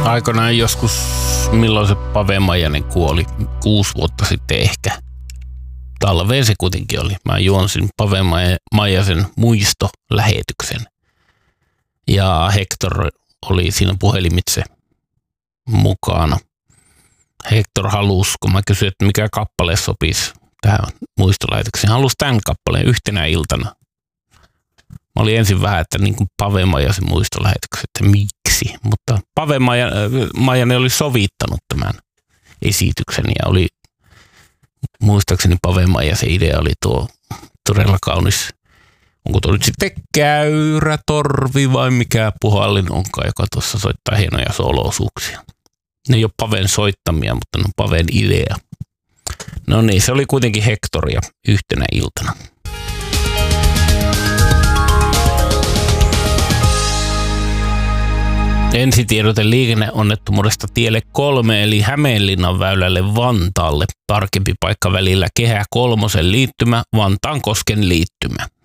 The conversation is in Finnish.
aikanaan joskus, milloin se Pave Maijanen kuoli, 6 vuotta sitten ehkä. Talveen se kuitenkin oli. Mä juonsin Pave Maijasen muistolähetyksen. Ja Hector oli siinä puhelimitse mukana. Hector halusi, kun mä kysyin, että mikä kappale sopisi tähän muistolähetykseen. Halusi tämän kappaleen yhtenä iltana. Mä olin ensin vähän, että niin kuin Pave Maijasen muistolähetykset, että miksi. Mutta Pave Maijanen oli sovittanut tämän esityksen ja oli, muistaakseni Pave Maijasen idea oli tuo todella kaunis. Onko tuo nyt sitten käyrä, torvi vai mikä puhallin onkaan, joka tuossa soittaa hienoja sooloosuuksia. Ne ei ole Paven soittamia, mutta ne on Paven idea. No niin, se oli kuitenkin Hectoria yhtenä iltana. Ensitiedote liikenneonnettomuudesta tielle 3 eli Hämeenlinnan väylälle Vantaalle. Tarkempi paikka välillä Kehä 3 liittymä, Vantaankosken liittymä.